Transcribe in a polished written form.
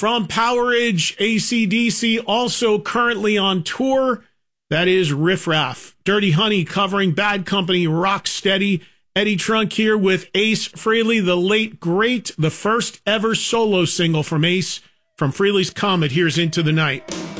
From Powerage, AC/DC, also currently on tour, that is Riff Raff. Dirty Honey covering Bad Company, Rock Steady. Eddie Trunk here with Ace Frehley, the late great, the first ever solo single from Ace from Frehley's Comet. Here's Into the Night.